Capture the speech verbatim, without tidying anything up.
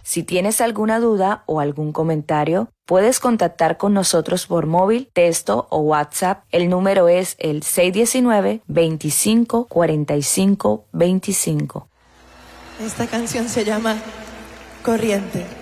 Si tienes alguna duda o algún comentario, puedes contactar con nosotros por móvil, texto o WhatsApp. El número es el seis uno nueve, veinticinco, cuarenta y cinco, veinticinco. Esta canción se llama Corriente.